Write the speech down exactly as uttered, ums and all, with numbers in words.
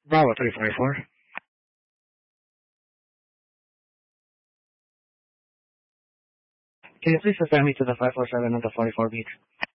Bravo three five four. Can you please assign me to the five four seven on the forty-four beat?